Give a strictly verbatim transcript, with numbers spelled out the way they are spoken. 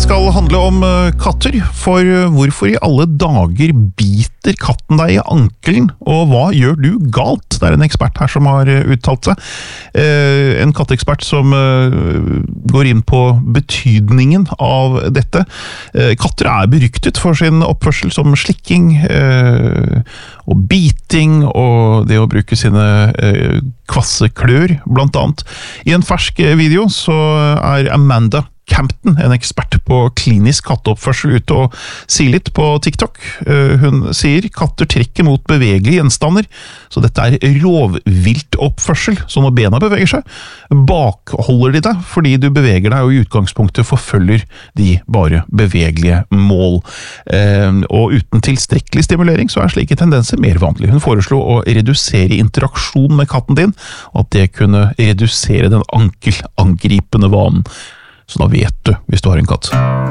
skal handle om katter, for hvorfor i alle dager biter katten deg i ankelen, og hva gjør du galt? Det er en ekspert her som har uttalt seg. En katteekspert som går inn på betydningen av dette. Katter er beryktet for sin oppførsel som slikking og biting, og det å bruke sine kvasse klør, blant annet. I en fersk video så er Amanda Campton, en ekspert på klinisk katteoppførsel, ute og sier litt på TikTok. Hun sier katter trekker mot bevegelige gjenstander, så dette er rovviltoppførsel. Så når bena beveger seg, bakholder de deg, fordi du beveger deg og i utgangspunktet forfølger de bare bevegelige mål. Og uten tilstrekkelig stimulering så er slike tendenser mer vanlig. Hun foreslo å redusere interaksjon med katten din, og at det kunne redusere den ankelangripende vanen. Så da vet du hvis du har en katt.